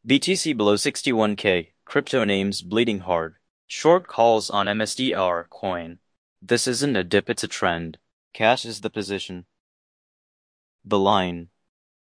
BTC below 61K. Crypto names bleeding hard. Short calls on MSDR coin. This isn't a dip, it's a trend. Cash is the position. The line.